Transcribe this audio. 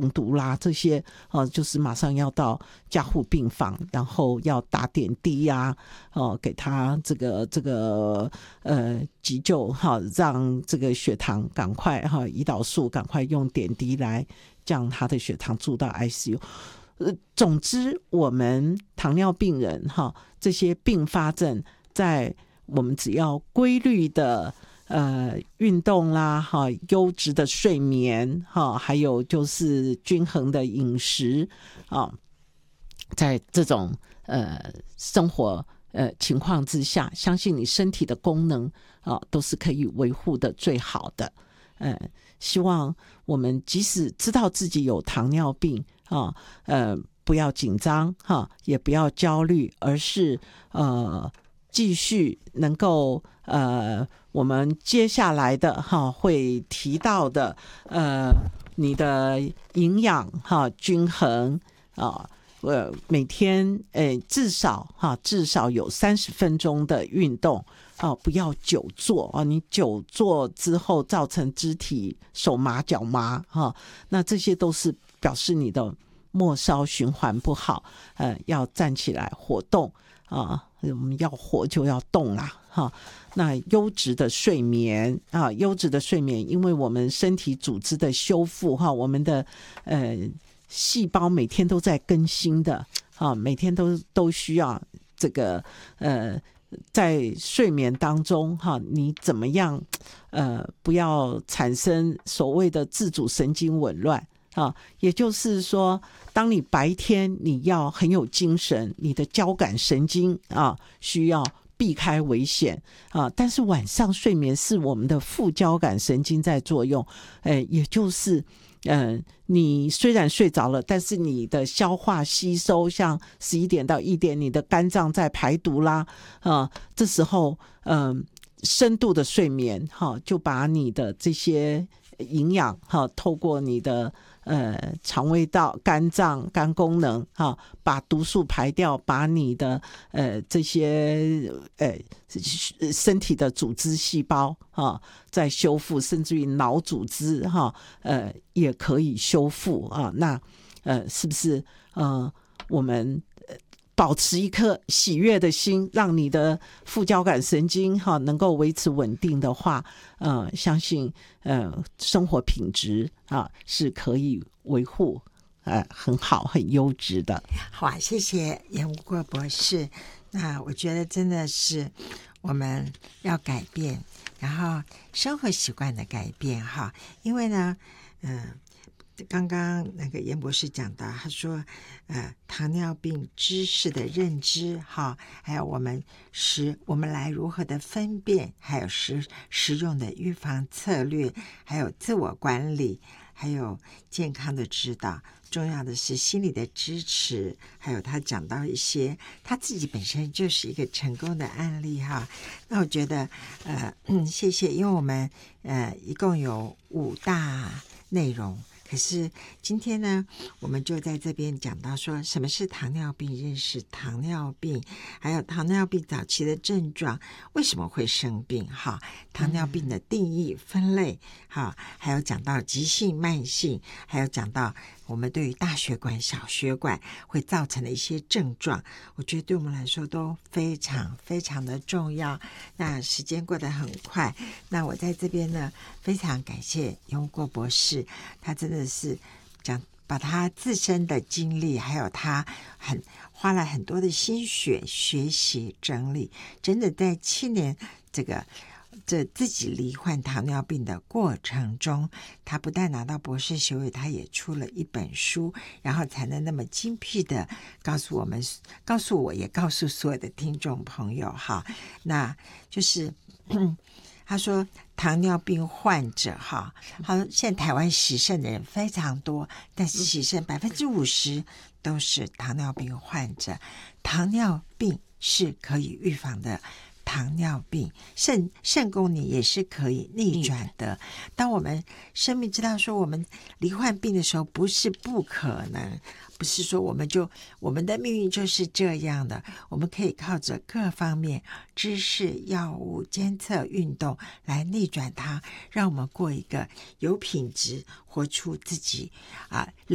中毒啦，这些就是马上要到加护病房，然后要打点滴啊，给他这个急救让这个血糖赶快胰岛素赶快用点滴来降他的血糖住到 ICU。总之我们糖尿病人这些并发症，在我们只要规律的运动啦，优质的睡眠，还有就是均衡的饮食，在这种生活情况之下，相信你身体的功能都是可以维护的最好的。希望我们即使知道自己有糖尿病不要紧张也不要焦虑，而是继续能够我们接下来的会提到的你的营养均衡每天至少有30分钟的运动不要久坐你久坐之后造成肢体手麻脚麻那这些都是表示你的末梢循环不好要站起来活动我们要活就要动啦那优质的睡眠优质的睡眠，因为我们身体组织的修复我们的细胞每天都在更新的每天都需要这个在睡眠当中你怎么样不要产生所谓的自主神经紊乱也就是说当你白天你要很有精神，你的交感神经需要避开危险但是晚上睡眠是我们的副交感神经在作用也就是你虽然睡着了，但是你的消化吸收像11点到1点你的肝脏在排毒啦这时候深度的睡眠就把你的这些营养透过你的肠胃道肝脏肝功能把毒素排掉，把你的这些身体的组织细胞在修复，甚至于脑组织也可以修复那是不是我们保持一颗喜悦的心，让你的副交感神经能够维持稳定的话相信生活品质是可以维护很好很优质的。 好啊，谢谢严无过博士。那我觉得真的是我们要改变，然后生活习惯的改变因为呢刚刚那个严博士讲到，他说糖尿病知识的认知还有我们来如何的分辨，还有实用的预防策略，还有自我管理，还有健康的指导，重要的是心理的支持，还有他讲到一些他自己本身就是一个成功的案例那我觉得谢谢，因为我们一共有5大内容，可是今天呢我们就在这边讲到说什么是糖尿病，认识糖尿病，还有糖尿病早期的症状，为什么会生病糖尿病的定义分类还有讲到急性慢性，还有讲到我们对于大血管小血管会造成的一些症状，我觉得对我们来说都非常非常的重要。那时间过得很快，那我在这边呢非常感谢严无过博士，他真的是把他自身的经历，还有他花了很多的心血学习整理，真的在7年这自己罹患糖尿病的过程中，他不但拿到博士学位，他也出了一本书，然后才能那么精辟的告诉我也告诉所有的听众朋友那就是他说糖尿病患者现在台湾洗肾的人非常多，但是洗肾50%都是糖尿病患者。糖尿病是可以预防的，糖尿病肾功能也是可以逆转的。当我们生命知道说我们罹患病的时候，不是不可能，不是说我们的命运就是这样的，我们可以靠着各方面知识、药物、监测、运动来逆转它，让我们过一个有品质，活出自己